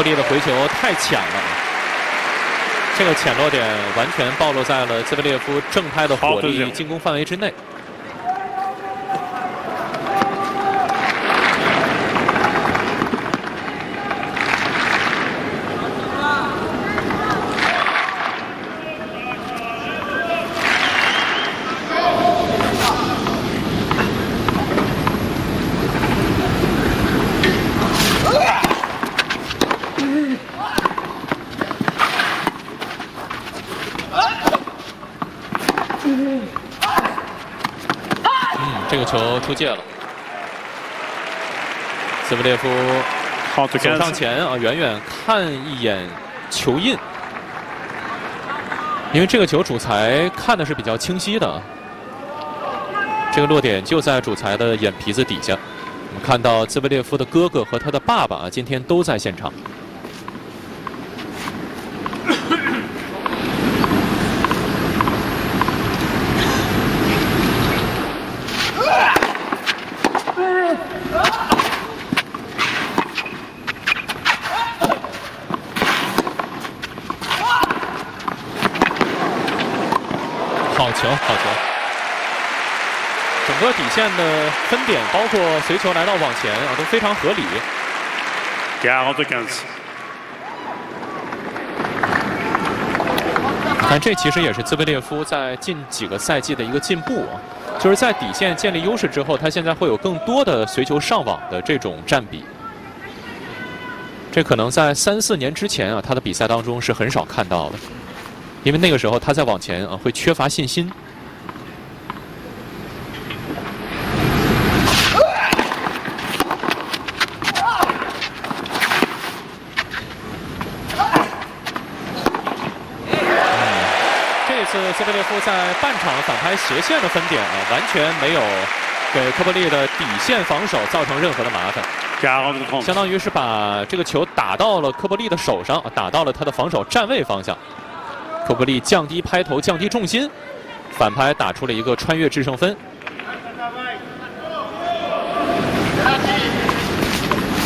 布利的回球太浅了，这个浅落点完全暴露在了兹维列夫正拍的火力进攻范围之内。这个球出界了，兹维列夫走上前啊，远远看一眼球印，因为这个球主裁看的是比较清晰的，这个落点就在主裁的眼皮子底下。我们看到兹维列夫的哥哥和他的爸爸今天都在现场。好球，好球！整个底线的分点，包括随球来到网前啊，都非常合理。但这其实也是兹维列夫在近几个赛季的一个进步啊，就是在底线建立优势之后，他现在会有更多的随球上网的这种占比。这可能在3、4年之前啊，他的比赛当中是很少看到的。因为那个时候他在网前啊会缺乏信心。这次兹维列夫在半场反拍斜线的分点啊，完全没有给科波利的底线防守造成任何的麻烦。相当于是把这个球打到了科波利的手上，打到了他的防守站位方向。科波利降低拍头，降低重心，反拍打出了一个穿越制胜分。